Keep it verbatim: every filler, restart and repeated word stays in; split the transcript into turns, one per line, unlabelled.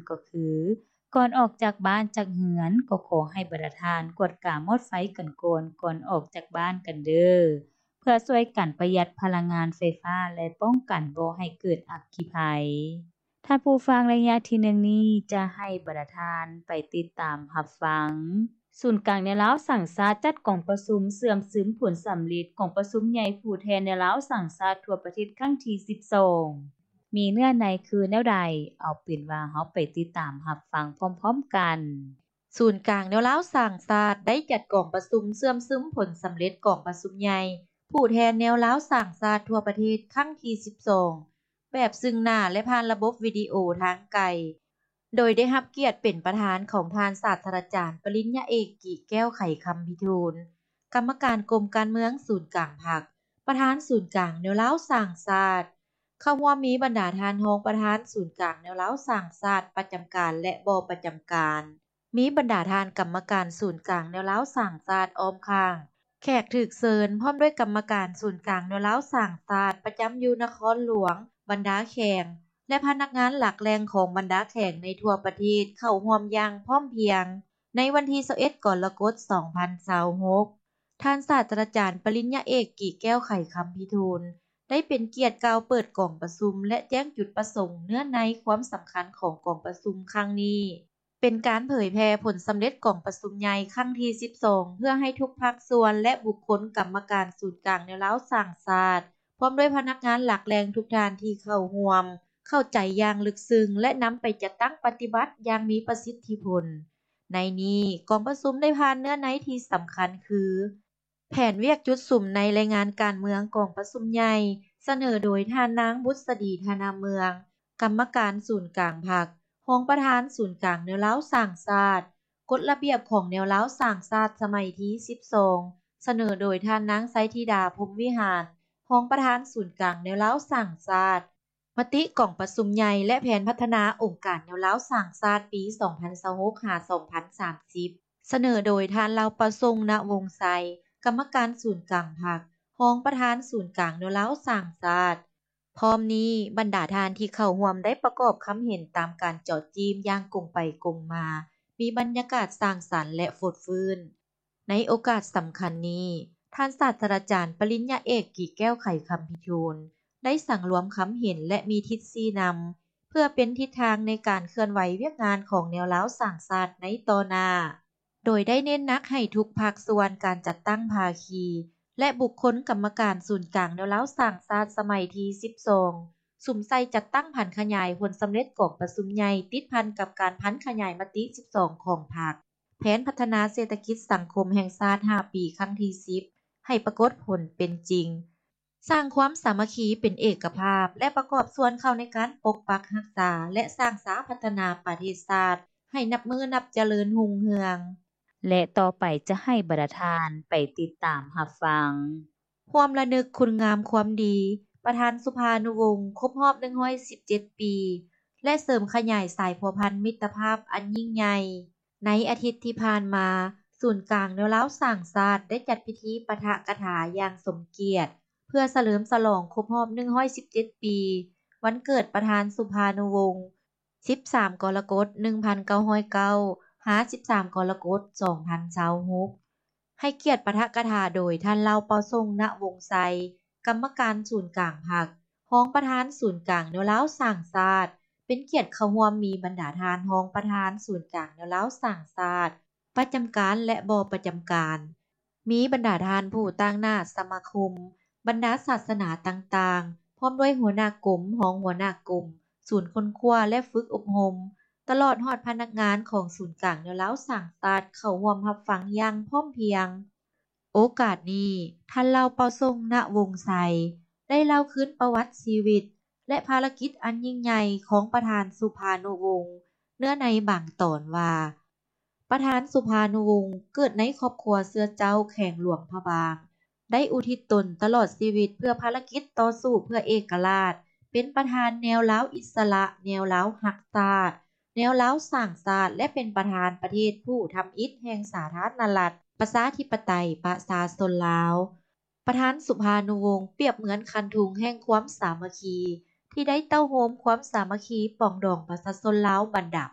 ก็คือก่อนออกจากบ้านจากเรือนก็ขอให้บรรดาทานกวดกาหมดไฟกันก่อนก่อนออกจากบ้านกันเด้อเพื่อช่วยกันประหยัดพลังงานไฟฟ้าและป้องกันบ่ให้เกิดอัคคีภัยท่านผู้ฟังระยะที่หนึ่งนี้จะให้บรรดาทานไปติดตามรับฟังศูนย์กลางแนวลาวสังชาติจัดกองประชุมเสื่อมซึมผลสำลิดของประชุมใหญ่ผู้แทนแนวลาวสังชาติทั่วประเทศครั้งที่สิบสองมีเนื้อในคือแนวใดเอาเป็นว่าเฮาไปติดตามรับฟังพร้อมๆกัน
ศูนย์กลางแนวลาวสร้างชาติได้จัดกองประชุมเสื่อมซึมผลสำเร็จกองประชุมใหญ่ผู้แทนแนวลาวสร้างชาติทั่วประเทศครั้งที่สิบสองแบบซึ่งหน้าและผ่านระบบวิดีโอทางไกลโดยได้รับเกียรติเป็นประธานของท่านศาสตราจารย์ปริญญาเอกกิ่แก้วไขคำพิทูลกรรมการกรมการเมืองศูนย์กลางพรรคประธานศูนย์กลางแนวลาวสร้างชาติเข้าร่วมมีบรรดาท่านรองประธานศูนย์กลางแนวลาวสร้างชาติประจำการและบ่ประจำการมีบรรดาท่านกรรมการศูนย์กลางแนวลาวสร้างชาติอ้อมข้างแขกถูกเชิญพร้อมด้วยกรรมการศูนย์กลางแนวลาวสร้างชาติประจำอยู่นครหลวงบรรดาแขกและพนักงานหลักแหล่งของบรรดาแขกในทั่วประเทศเข้าร่วมอย่างพร้อมเพรียงในวันที่ยี่สิบเอ็ดกรกฎาคมสองพันยี่สิบหกท่านศาสตราจารย์ปริญญาเอกกิ่แก้วไขคำพิทูลได้เป็นเกียรติกล่าวเปิดกองประชุมและแจ้งจุดประสงค์เนื้อในความสำคัญของกองประชุมครั้งนี้เป็นการเผยแพร่ผลสำเร็จกองประชุมใหญ่ครั้งที่สิบสองเพื่อให้ทุกภาคส่วนและบุคคลกรรมการศูนย์กลางแนวลาวสร้างชาติพร้อมด้วยพนักงานหลักแหล่งทุกท่านที่เข้าร่วมเข้าใจอย่างลึกซึ้งและนำไปจัดตั้งปฏิบัติอย่างมีประสิทธิผลในนี้กองประชุมได้ผ่านเนื้อในที่สำคัญคือแผนเวียกจุดสุ่มในรายงานการเมืองกองประชุมใหญ่เสนอโดยท่านนางบุษดีธนาเมืองกรรมการศูนย์กลางพรรครองประธานศูนย์กลางแนวลาวสร้างชาติกฎระเบียบของแนวลาวสร้างชาติสมัยที่สิบสองเสนอโดยท่านนางไสธิดาพรหมวิหารรองประธานศูนย์กลางแนวลาวสร้างชาติมติกองประชุมใหญ่และแผนพัฒนาองค์การแนวลาวสร้างชาติปี สองพันยี่สิบหก ถึง สองพันสามสิบ เสนอโดยท่านเลาประสงค์ณวงศ์ไสกรรมการศูนย์กลางพรรครองประธานศูนย์กลางแนวลาวสร้างชาติพร้อมนี้บรรดาท่านที่เข้าร่วมได้ประกอบคำเห็นตามการเจาะจีมอย่างกงไปกงมามีบรรยากาศสร้างสรรค์และฟดฟื้นในโอกาสสำคัญนี้ท่านศาสตราจารย์ปริญญาเอกกิ่แก้วไขคำพิทูลได้สั่งรวมคำเห็นและมีทิศชี้นำเพื่อเป็นทิศทางในการเคลื่อนไหวเวียกงานของแนวลาวสร้างชาติในต่อหน้าโดยได้เน้นหนักให้ทุกภาคส่วนการจัดตั้งภาคีและบุคคลกรรมการศูนย์กลางแนวลาวสร้างชาติสมัยที่สิบสองสุมใส่จัดตั้งผันขยายผลสำเร็จกองประชุมใหญ่ติดพันกับการพันขยายมติสิบสองของพรรคแผนพัฒนาเศรษฐกิจสังคมแห่งชาติห้าปีครั้งที่สิบให้ปรากฏผลเป็นจริงสร้างความสามัคคีเป็นเอกภาพและประกอบส่วนเข้าในการปกปักรักษาและสร้างสาพัฒนาประเทศชาติให้นับมือนับเจริญรุ่งเรือง
และต่อไปจะให้บรรดาทานไปติดตามรับฟัง
ความระลึกคุณงามความดีประธานสุภานุวงศ์ครบรอบหนึ่งร้อยสิบเจ็ดปีและเสริมขยายสายพัวพันธ์มิตรภาพอันยิ่งใหญ่ในอาทิตย์ที่ผ่านมาศูนย์กลางแนวลาวสร้างชาติได้จัดพิธีปาฐกถาอย่างสมเกียรติเพื่อเฉลิมฉลองครบรอบหนึ่งร้อยสิบเจ็ดปีวันเกิดประธานสุภานุวงศ์สิบสามกรกฎาคมหนึ่งพันเก้าร้อยเก้าหาสิบสามกรกฎาคมสองพันยี่สิบหกให้เกียรติปาฐกถาโดยท่านเลาประสงค์ณวงศ์ไสกรรมการศูนย์กลางพรรครองประธานศูนย์กลางแนวลาวสร้างชาติเป็นเกียรติเข้าร่วมมีบรรดาท่านรองประธานศูนย์กลางแนวลาวสร้างชาติประจำการและบ่ประจำการมีบรรดาท่านผู้ต่างหน้าสมาคมบรรดาศาสนาต่างๆพร้อมด้วยหัวหน้ากลุ่มรองหัวหน้ากลุ่มศูนย์ค้นคว้าและฝึกอบรมตลอดฮอดพนักงานของศูนย์กลางแนวลาวสร้างชาติเข้าร่วมรับฟังอย่างพร้อมเพรียงโอกาสนี้ท่านเลาประสงค์ณวงศ์ไสได้เล่าคืนประวัติชีวิตและภารกิจอันยิ่งใหญ่ของประธานสุภานุวงศ์เนื้อในบางตอนว่าประธานสุภานุวงศ์เกิดในครอบครัวเชื้อเจ้าแขวงหลวงพระบางได้อุทิศตนตลอดชีวิตเพื่อภารกิจต่อสู้เพื่อเอกราชเป็นประธานแนวลาวอิสระแนวลาวรักชาติแนวลาวสร้างชาติและเป็นประธานประเทศผู้ทำอิฐแห่งสาธารณรัฐประชาธิปไตยประชาชนลาวประธานสุภานุวงศ์เปรียบเหมือนคันธุงแห่งความสามัคคีที่ได้เต้าโฮมความสามัคคีปองดองประชาชนลาวบรรดา